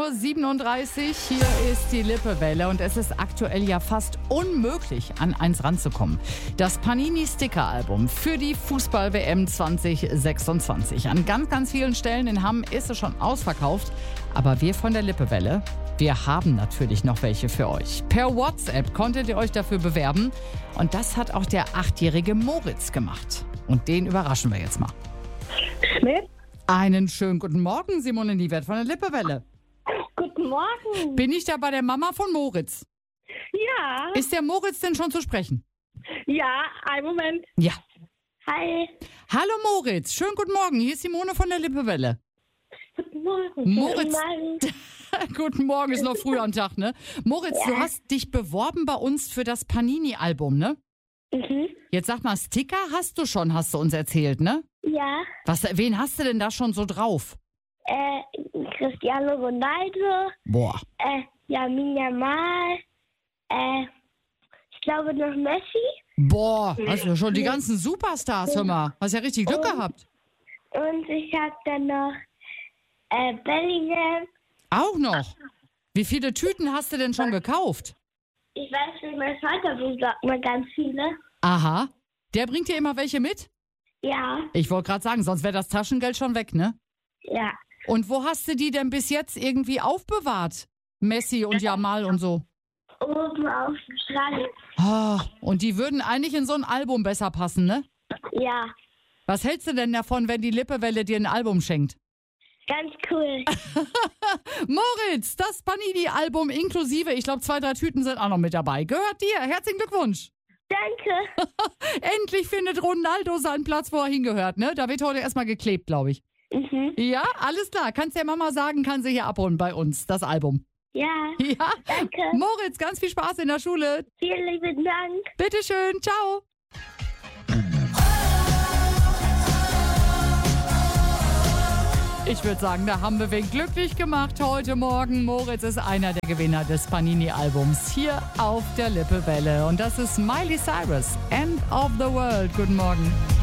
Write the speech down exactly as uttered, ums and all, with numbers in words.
Uhr siebenunddreißig, hier ist die Lippewelle und es ist aktuell ja fast unmöglich, an eins ranzukommen. Das Panini-Sticker-Album für die Fußball-W M zwanzig sechsundzwanzig. An ganz, ganz vielen Stellen in Hamm ist es schon ausverkauft, aber wir von der Lippewelle, wir haben natürlich noch welche für euch. Per WhatsApp konntet ihr euch dafür bewerben und das hat auch der achtjährige Moritz gemacht. Und den überraschen wir jetzt mal. Schmidt? Einen schönen guten Morgen, Simone Niewert von der Lippewelle. Guten Morgen. Bin ich da bei der Mama von Moritz? Ja. Ist der Moritz denn schon zu sprechen? Ja, einen Moment. Ja. Hi. Hallo Moritz, schönen guten Morgen. Hier ist Simone von der Lippewelle. Guten Morgen. Moritz. Guten Morgen. Guten Morgen, ist noch früh am Tag, ne? Moritz, Ja. du hast dich beworben bei uns für das Panini-Album, ne? Mhm. Jetzt sag mal, Sticker hast du schon, hast du uns erzählt, ne? Ja. Was, wen hast du denn da schon so drauf? Äh, Cristiano Ronaldo. Boah. Äh, Lamine Yamal. Äh, ich glaube noch Messi. Boah, hast du schon die ganzen Superstars, hör mal. Hast ja richtig Glück Und- gehabt. Und ich habe dann noch äh, Bellingham. Auch noch. Wie viele Tüten hast du denn schon gekauft? Ich weiß nicht, mein Vater besorgt mir ganz viele. Aha. Der bringt dir immer welche mit? Ja. Ich wollte gerade sagen, sonst wäre das Taschengeld schon weg, ne? Ja. Und wo hast du die denn bis jetzt irgendwie aufbewahrt? Messi und Jamal und so. Oben auf dem Schrank. Ah, und die würden eigentlich in so ein Album besser passen, ne? Ja. Was hältst du denn davon, wenn die Lippewelle dir ein Album schenkt? Ganz cool. Moritz, das Panini-Album inklusive, ich glaube, zwei, drei Tüten sind auch noch mit dabei. Gehört dir. Herzlichen Glückwunsch. Danke. Endlich findet Ronaldo seinen Platz, wo er hingehört, ne? Da wird heute erstmal geklebt, glaube ich. Mhm. Ja, alles klar. Kannst der Mama sagen, kann sie hier abholen bei uns, das Album. Ja. Ja. Danke. Moritz, ganz viel Spaß in der Schule. Vielen lieben Dank. Bitteschön. Ciao. Ich würde sagen, da haben wir wen glücklich gemacht heute Morgen. Moritz ist einer der Gewinner des Panini-Albums hier auf der Lippewelle. Und das ist Miley Cyrus, End of the World. Guten Morgen.